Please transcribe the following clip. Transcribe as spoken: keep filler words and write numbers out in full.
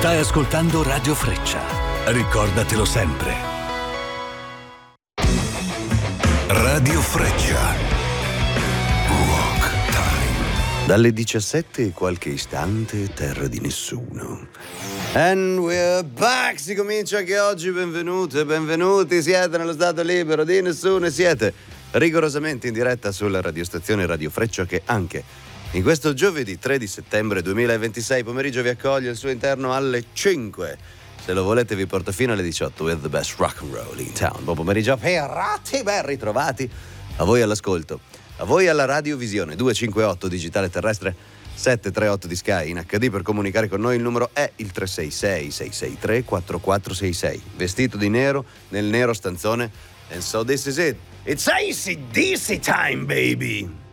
Stai ascoltando Radio Freccia. Ricordatelo sempre. Radio Freccia. Rock Time. Dalle diciassette e qualche istante, terra di nessuno. And we're back! Si comincia anche oggi, benvenute, benvenuti, siete nello stato libero di nessuno e siete rigorosamente in diretta sulla radiostazione Radio Freccia che anche in questo giovedì tre di settembre duemilaventisei pomeriggio vi accoglie al suo interno alle cinque. Se lo volete vi porto fino alle diciotto with the best rock and roll in town. Buon pomeriggio, pirati, ben ritrovati. A voi all'ascolto, a voi alla radiovisione duecentocinquantotto digitale terrestre settecentotrentotto di Sky in acca di. Per comunicare con noi il numero è il tre sei sei sei sei tre quattro quattro sei sei. Vestito di nero, nel nero stanzone. And so this is it. It's A C D C time, baby!